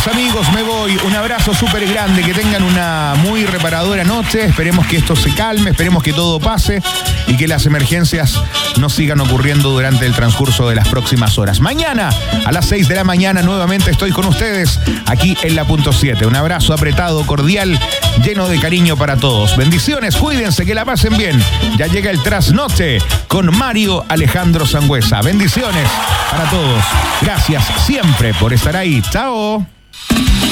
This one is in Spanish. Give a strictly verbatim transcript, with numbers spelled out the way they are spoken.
amigos, me voy. Un abrazo súper grande. Que tengan una muy reparadora noche. Esperemos que esto se calme, esperemos que todo pase y que las emergencias no sigan ocurriendo durante el transcurso de las próximas horas. Mañana, a las seis de la mañana, nuevamente estoy con ustedes aquí en la punto siete. Un abrazo apretado, cordial, lleno de cariño para todos. Bendiciones, cuídense, que la pasen bien. Ya llega el Trasnoche con Mario Alejandro Sangüesa. Bendiciones para todos. Gracias siempre por estar ahí. Chao.